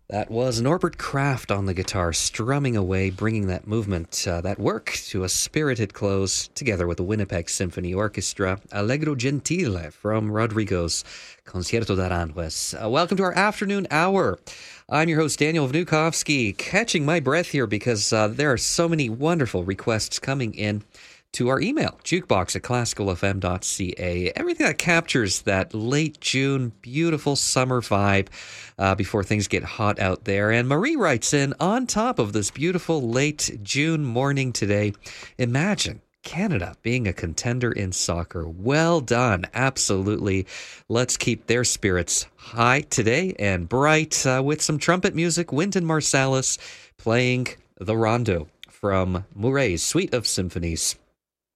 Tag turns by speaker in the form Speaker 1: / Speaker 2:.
Speaker 1: That was Norbert Kraft on the guitar, strumming away, bringing that movement, that work, to a spirited close, together with the Winnipeg Symphony Orchestra, Allegro Gentile from Rodrigo's Concierto d'Aranjuez. Welcome to our afternoon hour. I'm your host, Daniel Vnukovsky, catching my breath here because there are so many wonderful requests coming in to our email, jukebox@classicalfm.ca. Everything that captures that late June, beautiful summer vibe before things get hot out there. And Marie writes in, on top of this beautiful late June morning today, imagine Canada being a contender in soccer. Well done. Absolutely. Let's keep their spirits high today and bright with some trumpet music. Wynton Marsalis playing the Rondo from Mouret's Suite of Symphonies.